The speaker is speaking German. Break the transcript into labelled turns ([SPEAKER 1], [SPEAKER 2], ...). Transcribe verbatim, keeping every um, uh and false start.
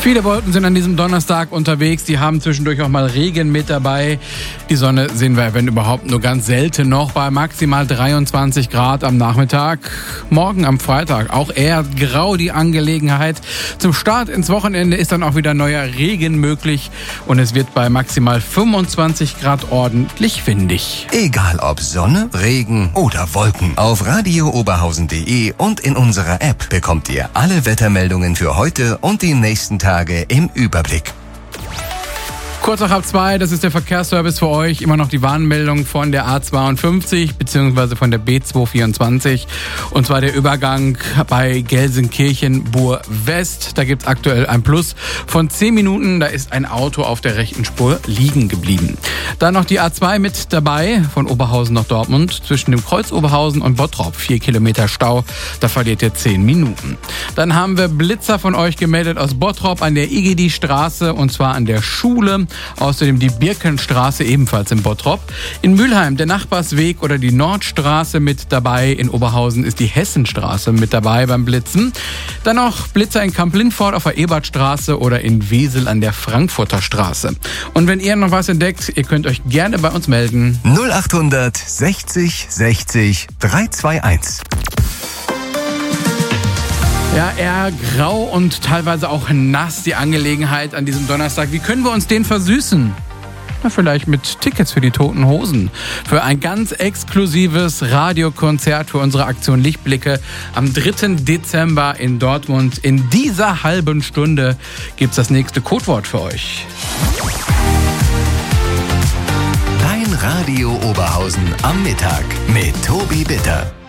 [SPEAKER 1] Viele Wolken sind an diesem Donnerstag unterwegs. Die haben zwischendurch auch mal Regen mit dabei. Die Sonne sehen wir, wenn überhaupt, nur ganz selten noch bei maximal dreiundzwanzig Grad am Nachmittag. Morgen am Freitag auch eher grau die Angelegenheit. Zum Start ins Wochenende ist dann auch wieder neuer Regen möglich. Und es wird bei maximal fünfundzwanzig Grad ordentlich windig.
[SPEAKER 2] Egal ob Sonne, Regen oder Wolken. Auf radio oberhausen punkt de und in unserer App bekommt ihr alle Wettermeldungen für heute und die nächsten Tage im Überblick.
[SPEAKER 1] Kurz nach halb zwei, das ist der Verkehrsservice für euch. Immer noch die Warnmeldung von der A zweiundfünfzig bzw. von der B zweihundertvierundzwanzig. Und zwar der Übergang bei Gelsenkirchen-Bur-West. Da gibt es aktuell ein Plus von zehn Minuten. Da ist ein Auto auf der rechten Spur liegen geblieben. Dann noch die A zwei mit dabei, von Oberhausen nach Dortmund. Zwischen dem Kreuz Oberhausen und Bottrop. Vier Kilometer Stau, da verliert ihr zehn Minuten. Dann haben wir Blitzer von euch gemeldet aus Bottrop an der Igedi-Straße, und zwar an der Schule. Außerdem die Birkenstraße ebenfalls in Bottrop. In Mülheim der Nachbarsweg oder die Nordstraße mit dabei. In Oberhausen ist die Hessenstraße mit dabei beim Blitzen. Dann noch Blitzer in Kamp-Lindfort auf der Ebertstraße oder in Wesel an der Frankfurter Straße. Und wenn ihr noch was entdeckt, ihr könnt euch gerne bei uns melden.
[SPEAKER 2] null achthundert sechzig sechzig dreihunderteinundzwanzig.
[SPEAKER 1] Ja, eher grau und teilweise auch nass die Angelegenheit an diesem Donnerstag. Wie können wir uns den versüßen? Na, vielleicht mit Tickets für die Toten Hosen. Für ein ganz exklusives Radiokonzert für unsere Aktion Lichtblicke am dritten Dezember in Dortmund. In dieser halben Stunde gibt's das nächste Codewort für euch.
[SPEAKER 2] Dein Radio Oberhausen am Mittag mit Tobi Bitter.